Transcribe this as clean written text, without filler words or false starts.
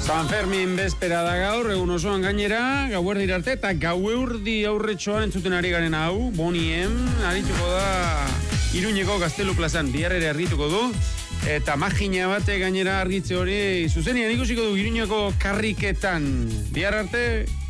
San Fermin bezpera da gaur, egun osoan gainera, gauerdi arte eta gauerdi aurretxoan entzuten ari garen hau, Boniem, arituko da Iruñeko Gaztelu plazan, bihar ere argituko du, eta magina bate gainera argitze hori, zuzenean ikusiko du Iruñeko karriketan, bihar arte...